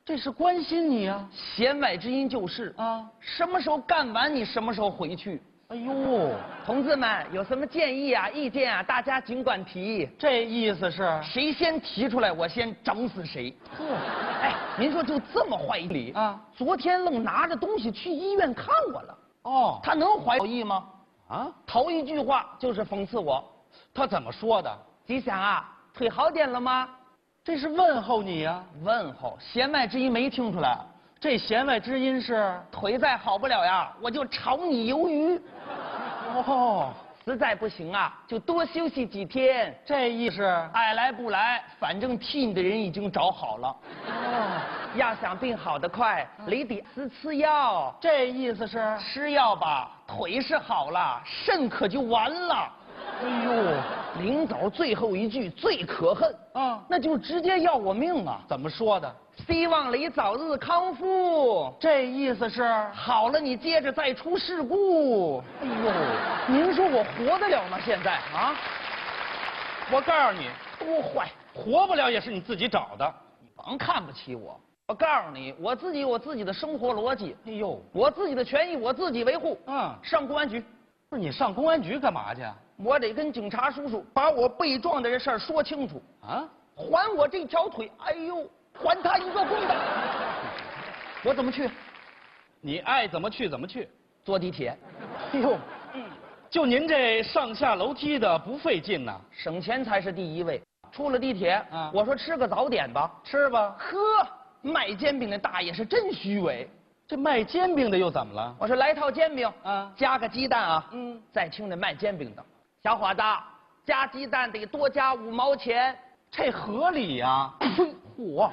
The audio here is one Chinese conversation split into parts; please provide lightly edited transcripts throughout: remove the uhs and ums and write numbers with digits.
这是关心你呀。 弦外之音就是啊， 什么时候干完你什么时候回去。 哎呦， 同志们有什么建议啊、意见啊，大家尽管提。 这意思是谁先提出来，我先整死谁。 呵， 哎，您说就这么坏理啊？ 昨天愣拿着东西去医院看我了。 哦， 他能怀好意吗？ 啊， 头一句话就是讽刺我。 他怎么说的？ 吉祥啊，腿好点了吗？ 这是问候你呀。 问候，弦外之音没听出来。 这弦外之音是腿再好不了呀，我就炒你鱿鱼。 哦， 实在不行啊，就多休息几天。 这意思爱来不来，反正替你的人已经找好了。 哦， 要想病好得快，你得吃药。 这意思是吃药吧，腿是好了，肾可就完了。 哎呦， 临走最后一句最可恨啊， 那就是直接要我命啊！ 怎么说的？ 希望你早日康复。 这意思是好了，你接着再出事故。 哎呦， 您说我活得了吗？现在啊， 我告诉你， 多坏！ 活不了也是你自己找的。 你甭看不起我。我告诉你，我自己有自己的生活逻辑。 哎呦， 我自己的权益我自己维护。 嗯， 上公安局。 不是你上公安局干嘛去？ 我得跟警察叔叔把我被撞的这事儿说清楚啊！ 还我这条腿，哎呦，还他一个公道！我怎么去？ 你爱怎么去怎么去。 坐地铁。 哎呦，就您这上下楼梯的不费劲呐， 省钱才是第一位。出了地铁， 啊， 我说吃个早点吧， 吃吧。 呵，卖煎饼的大爷是真虚伪。 这卖煎饼的又怎么了？ 我说来套煎饼， 啊， 加个鸡蛋啊。 嗯， 再听那卖煎饼的，小伙子，加鸡蛋得多加5毛钱， 这合理呀。嚯！我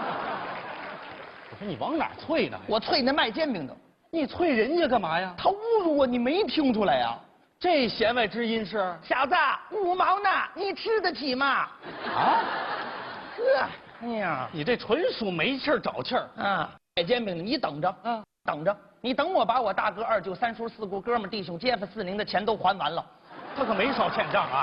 说你往哪啐呢？ 我啐那卖煎饼的， 你啐人家干嘛呀？ 他侮辱我，你没听出来呀？ 这弦外之音是小子，5毛呢，你吃得起吗？ 啊？ 呵，哎呀， 你这纯属没气儿找气儿啊！卖煎饼的，你等着，等着，你等我把我大哥、二舅、三叔、四姑、哥们、弟兄、街坊、四邻的钱都还完了， 他可没少欠账啊。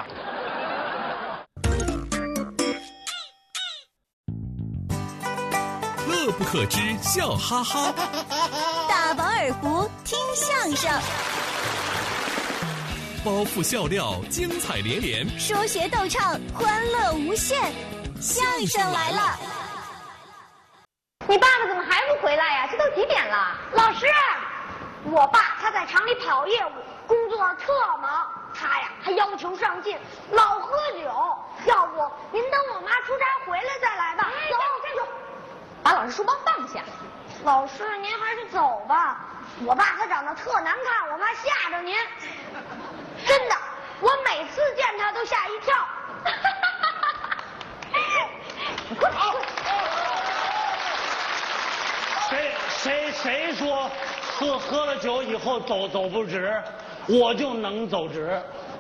乐不可支，笑哈哈。 大饱耳福，听相声。 包袱笑料，精彩连连。 说学逗唱，欢乐无限。相声来了！ 你爸爸怎么还不回来呀？这都几点了？老师，我爸他在厂里跑业务，工作特忙。他呀还要求上进，老喝酒。要不您等我妈出差回来再来吧。走，站住！ 把老师书包放下。 老师，您还是走吧。我爸他长得特难看，我怕吓着您。真的，我每次见他都吓一跳。快点！ 谁说喝了酒以后走不直，我就能走直。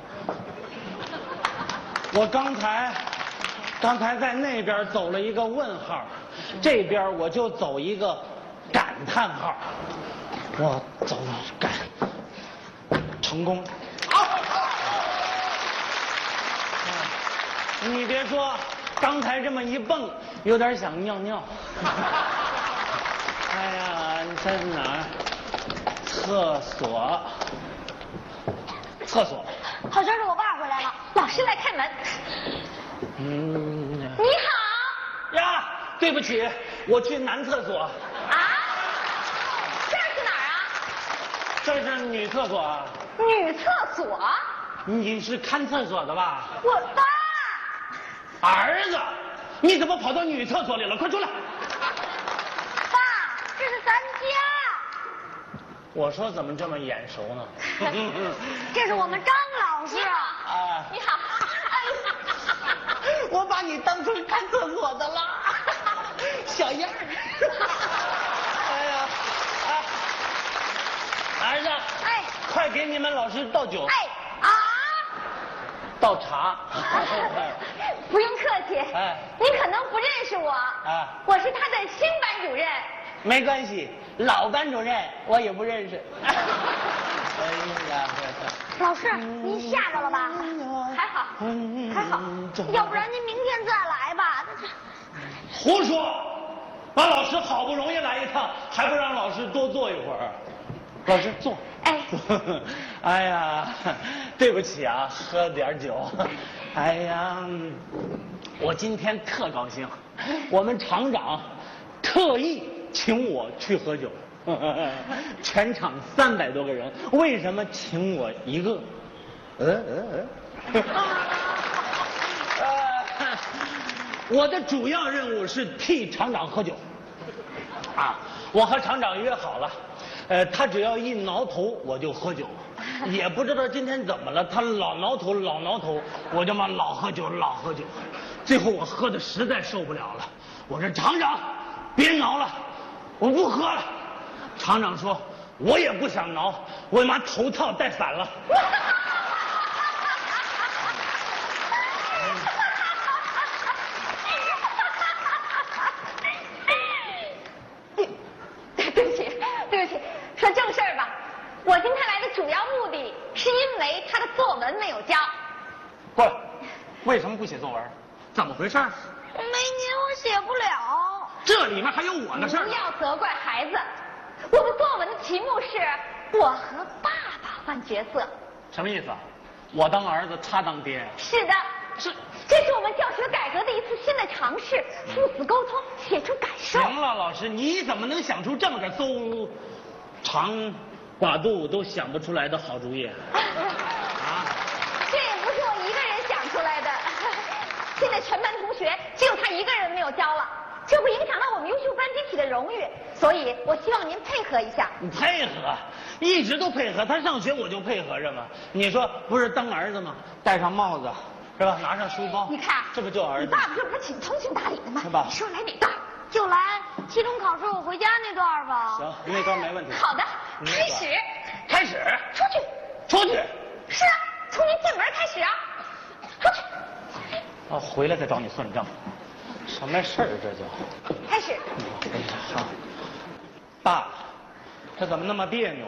我刚才在那边走了一个问号，这边我就走一个感叹号。我走感成功。你别说，刚才这么一蹦，有点想尿尿。哎呀，你在哪儿？厕所。 好像是我爸回来了， 老师来开门。 你好。 呀，对不起，我去男厕所。 啊？这是哪儿啊？ 这是女厕所啊。 女厕所？ 你是看厕所的吧？ 我爸。 儿子，你怎么跑到女厕所里了？快出来！ 爸，这是咱家。 我说怎么这么眼熟呢？ 这是我们张老师。 啊， 你好。 我把你当成看厕所的了，小样儿。哎呀，儿子， 哎， 快给你们老师倒酒。 哎啊， 倒茶。 不用客气。 哎， 你可能不认识我。 啊， 我是他的新班主任。 没关系，老班主任我也不认识。哎呀， 老师，您吓着了吧？还好，还好，要不然您明天再来吧。 胡说！ 把老师好不容易来一趟，还不让老师多坐一会儿。老师坐。 哎， 哎呀，对不起啊，喝点酒。哎呀，我今天特高兴，我们厂长特意请我去喝酒，全场300多个人，为什么请我一个？我的主要任务是替厂长喝酒。啊，我和厂长约好了。他只要一挠头我就喝酒，也不知道今天怎么了，他老挠头，我就嘛老喝酒。最后我喝的实在受不了了，我说厂长，别挠了，我不喝了。厂长说，我也不想挠，我妈头套戴反了。 说正事儿吧，我今天来的主要目的是因为他的作文没有交。 过来，为什么不写作文？怎么回事？ 没您我写不了。 这里面还有我的事儿。 不要责怪孩子，我的作文的题目是我和爸爸换角色。 什么意思啊？我当儿子，他当爹。 是的，这是我们教学改革的一次新的尝试，父子沟通，写出感受。 行了，老师，你怎么能想出这么个长寡肚都想不出来的好主意啊？ 这也不是我一个人想出来的，现在全班同学只有他一个人没有交了，这会影响到我们优秀班集体的荣誉，所以我希望您配合一下。 你配合，一直都配合，他上学我就配合着嘛。你说不是当儿子吗？戴上帽子是吧？拿上书包， 你看， 这不就儿子？ 你爸爸这不是挺通情达理的吗？ 是吧？ 你说来哪段？就来期中考试我回家那段吧。 行，那段没问题。 好的，开始。 开始。 出去。 出去。 是啊，从您进门开始啊。出去。 啊，回来再找你算账。什么事儿这就？ 开始。 好。爸，这怎么那么别扭？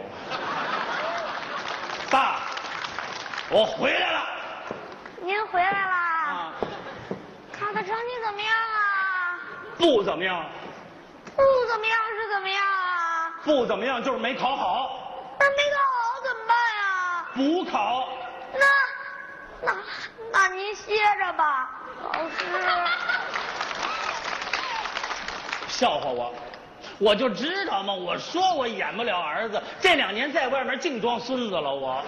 爸，我回来了。 您回来啦？ 啊。 考的成绩怎么样啊？ 不怎么样。 不怎么样是怎么样啊？ 不怎么样就是没考好。 那没考好怎么办呀？ 补考。 那您歇着吧，老师。 笑话我，我就知道嘛，我说我演不了儿子，这2年在外面净装孙子了我。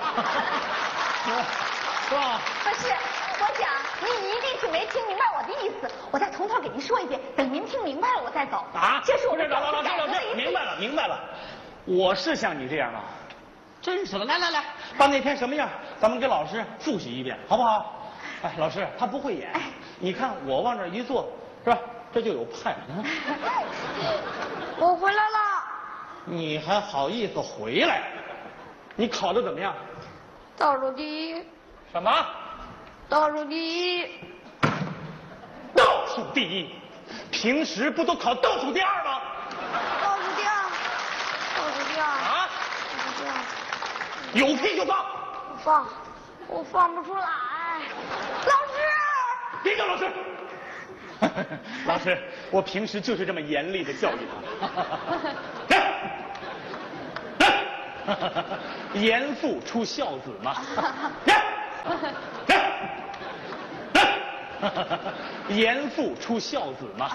是吧？ 不是，我想您一定是没听明白我的意思，我再从头给您说一遍，等您听明白了我再走。 啊， 这是我不是们老师，明白了，我是像你这样啊，真是的，来，把那天什么样，咱们给老师复习一遍，好不好？哎，老师他不会演，你看我往这一坐，是吧？这就有派。 我回来了。 你还好意思回来？你考得怎么样？ 倒数第一。 什么？ 倒数第一。 倒数第一？平时不都考倒数第2吗？ 倒数第2。倒数第2。 啊？ 倒数第2。 有屁就放。 我放不出来。老师。 别叫老师。老师，我平时就是这么严厉的教育他。严父出孝子嘛。严父出孝子嘛。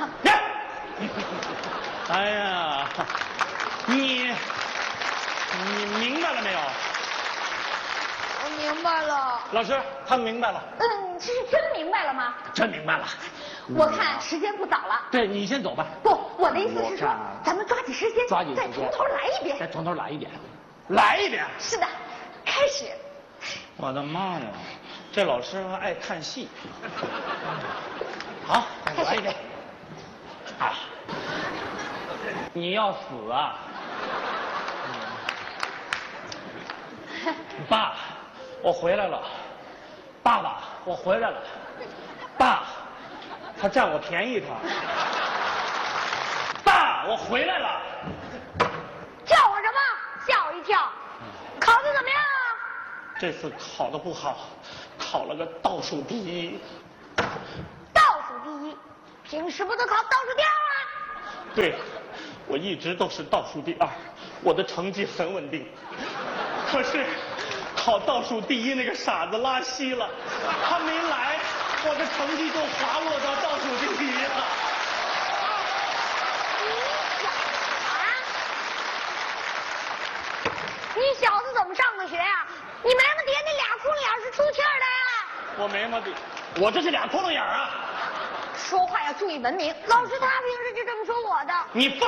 哎呀，你明白了没有？ 我明白了。 老师，他明白了。 这是真明白了吗？ 真明白了。 我看时间不早了。 对，你先走吧。 不，我的意思是说，咱们抓紧时间，再从头来一遍。 再从头来一遍。来一遍。 是的，开始。 我的妈呀，这老师还爱看戏。好，来一遍。啊，你要死啊！爸，我回来了。爸爸，我回来了。爸，他占我便宜他。爸，我回来了。 叫我什么？吓我一跳。考得怎么样啊？ 这次考得不好，考了个倒数第一。 倒数第一，平时不都考倒数第2吗？ 对，我一直都是倒数第2，我的成绩很稳定。可是考倒数第1那个傻子拉稀了，他没来，我的成绩就滑落到倒数第1了。 你小子怎么上的学啊？你眉毛底下那俩窟窿眼是出气儿的呀？ 我眉毛底，我这是俩窟窿眼啊！ 说话要注意文明。老师他平时就这么说我的。 你放！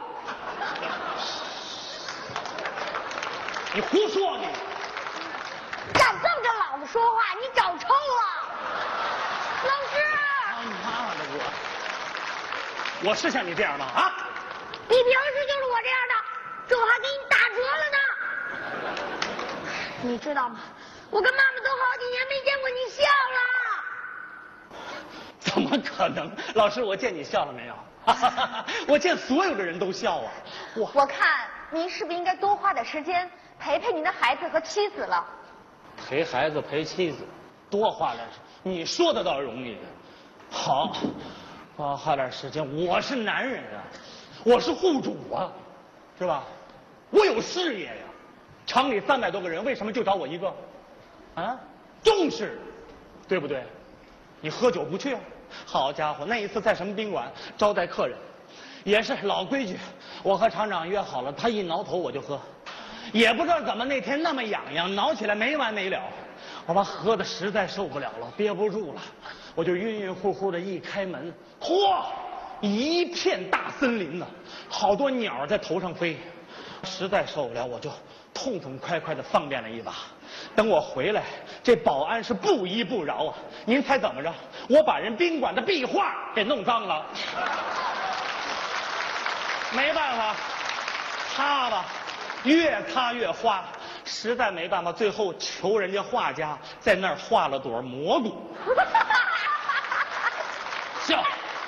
你胡说你！ 敢瞪着老子说话，你找抽了！老师！ 你妈的我是像你这样吗？啊！ 你平时就是我这样的，这我还给你打折了呢。你知道吗？我跟妈妈都好几年没见过你笑了。 怎么可能？老师，我见你笑了没有？我见所有的人都笑啊！ 我看您是不是应该多花点时间陪陪您的孩子和妻子了？ 陪孩子陪妻子，多花点时间，你说的倒容易。好，多花点时间。我是男人啊，我是户主啊，是吧？我有事业呀。厂里300多个人，为什么就找我一个？啊，重视，对不对？你喝酒不去啊？好家伙，那一次在什么宾馆招待客人，也是老规矩，我和厂长约好了，他一挠头我就喝，也不知道怎么那天那么痒痒，挠起来没完没了，我把喝的实在受不了了，憋不住了，我就晕晕乎乎的一开门，嚯，一片大森林呢，好多鸟在头上飞，实在受不了，我就痛痛快快的方便了一把。等我回来，这保安是不依不饶啊！您猜怎么着？我把人宾馆的壁画给弄脏了，没办法，擦吧，越擦越花，实在没办法，最后求人家画家在那儿画了朵蘑菇。笑，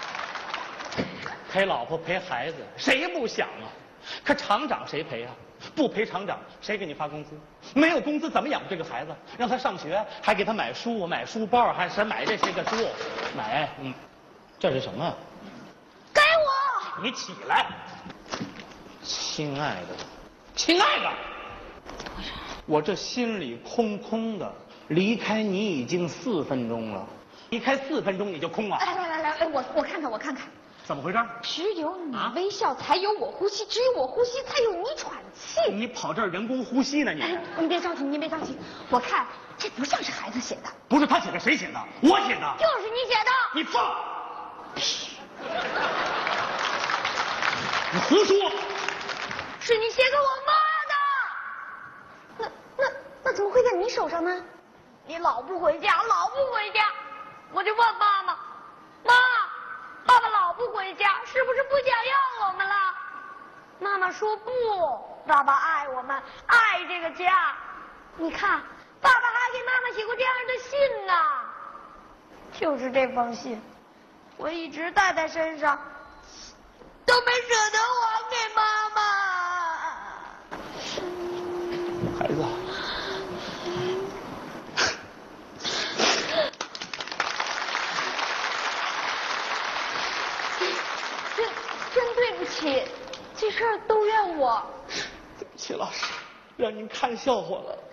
陪老婆陪孩子，谁不想啊？可厂长谁陪啊？不陪厂长，谁给你发工资？没有工资怎么养这个孩子？让他上学，还给他买书、买书包，还是买这些个书，买，这是什么？ 给我！ 你起来，亲爱的，亲爱的，我这心里空空的，离开你已经4分钟了，离开4分钟你就空了。 来，我看看，我看看。 怎么回事？ 只有你微笑，才有我呼吸；只有我呼吸，才有你喘气。 你跑这儿人工呼吸呢？你您别着急，您别着急。我看这不像是孩子写的。 不是他写的，谁写的？我写的。 就是你写的。 你放！你胡说！ 是你写给我妈的。 那怎么会在你手上呢？ 你老不回家，老不回家，我就问妈妈，妈。爸爸老不回家，是不是不想要我们了？妈妈说不，爸爸爱我们，爱这个家。你看，爸爸还给妈妈写过这样的信呢。就是这封信，我一直带在身上，都没舍得还给妈妈。 孩子。 真对不起，这事儿都怨我。 对不起，老师，让您看笑话了。